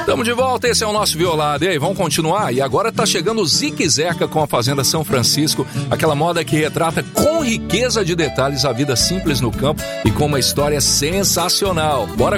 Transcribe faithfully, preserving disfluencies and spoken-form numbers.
Tamo de volta, esse é o nosso Violado. E aí, vamos continuar? E agora tá chegando o Zique Zeca com a Fazenda São Francisco, aquela moda que retrata com riqueza de detalhes a vida simples no campo e com uma história sensacional. Bora